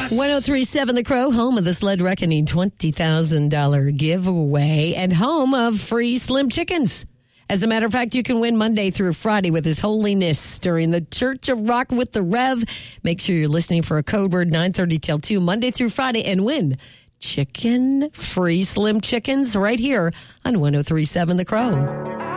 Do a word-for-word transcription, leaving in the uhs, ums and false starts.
ten thirty-seven The Crow, home of the Sled Reckoning twenty thousand dollars giveaway and home of free Slim Chickens. As a matter of fact, you can win Monday through Friday with His Holiness during the Church of Rock with the Rev. Make sure you're listening for a code word nine thirty till two, Monday through Friday, and win chicken free Slim Chickens right here on ten thirty-seven The Crow.